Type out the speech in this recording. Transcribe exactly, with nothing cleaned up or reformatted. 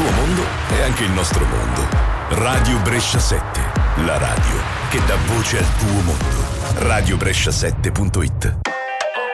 tuo mondo è anche il nostro mondo. Radio Brescia sette, la radio che dà voce al tuo mondo. radio brescia sette punto it.